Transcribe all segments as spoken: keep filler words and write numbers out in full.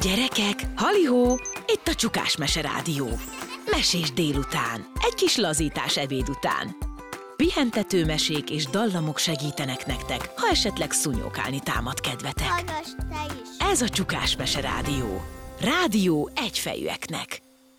Gyerekek, halihó, itt a Csukás Mese Rádió. Mesés délután, egy kis lazítás ebéd után. Pihentető mesék és dallamok segítenek nektek, ha esetleg szúnyókálni támad kedvetek. Hallgass te is! Ez a Csukás Mese Rádió. Rádió egyfejűeknek.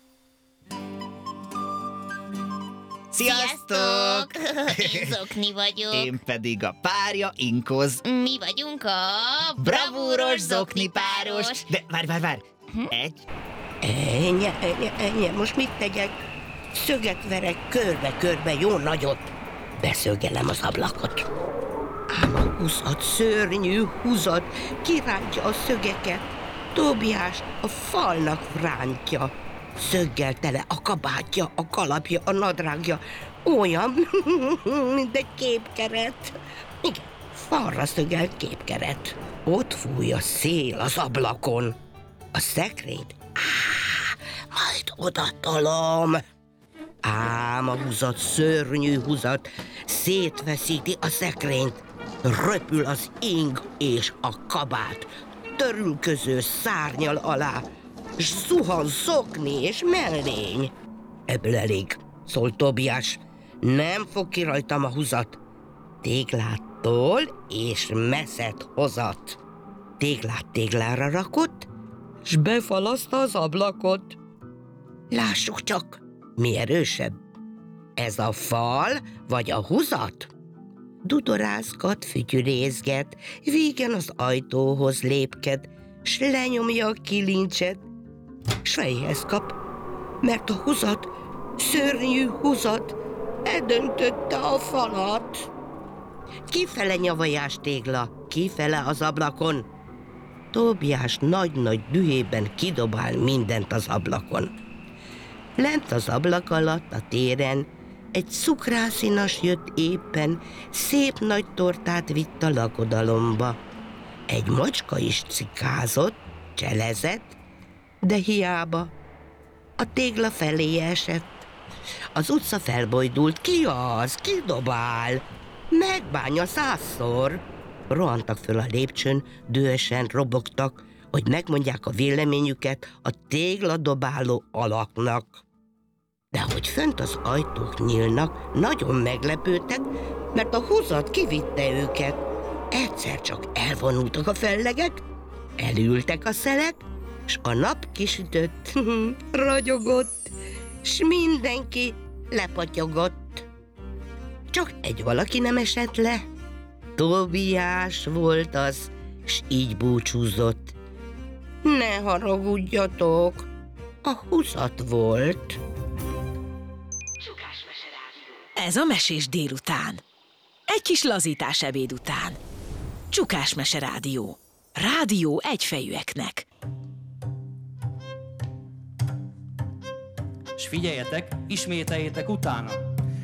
Sziasztok! Én Zokni vagyok. Én pedig a párja, Inkoz. Mi vagyunk a Bravúros Zokni páros. De várj, várj, várj. Egy. Ennyi, ennyi, ennyi, most mit tegyek? Szöget verek körbe-körbe, jó nagyot. Beszögelem az ablakot. Ám a húzat, szörnyű húzat, kirántja a szögeket. Tobiást a falnak rántja. Szöggel tele a kabátja, a kalapja, a nadrágja. Olyan, mint egy képkeret. Igen, falra szögelt képkeret. Ott fúj a szél az ablakon. A szekrényt, á, majd odatolom. Ám a húzat, szörnyű húzat, szétveszíti a szekrényt. Röpül az ing és a kabát. Törülköző szárnyal alá, s zuhan Zokni és mellény. Ebből elég, szólt Tobiás. Nem fog ki rajtam a húzat. Téglától és meszet hozat. Téglát téglára rakott, s befalaszta az ablakot. Lássuk csak, mi erősebb. Ez a fal, vagy a húzat? Dudorázgat, fütyülézget, vígen az ajtóhoz lépked, s lenyomja a kilincset, s fejhez kap, mert a húzat, szörnyű húzat, eldöntötte a falat. Kifele nyavajás tégla, kifele az ablakon. Tobiás nagy-nagy dühében kidobál mindent az ablakon. Lent az ablak alatt, a téren, egy cukrászinas jött éppen, szép nagy tortát vitt a lakodalomba. Egy macska is cikázott, cselezett, de hiába. A tégla felé esett. Az utca felbojdult, ki az, ki dobál? Megbánja százszor. Rohantak föl a lépcsőn, dühösen robogtak, hogy megmondják a véleményüket a tégladobáló alaknak. De hogy fönt az ajtók nyílnak, nagyon meglepődtek, mert a húzat kivitte őket. Egyszer csak elvonultak a fellegek, elültek a szelek, s a nap kisütött, ragyogott, s mindenki lepatyogott. Csak egy valaki nem esett le. Tobiás volt az, s így búcsúzott. Ne haragudjatok, a húzat volt. Ez a Mesés délután. Egy kis lazítás ebéd után. Csukás Mese Rádió. Rádió egyfejűeknek. S figyeljetek, ismételjétek utána.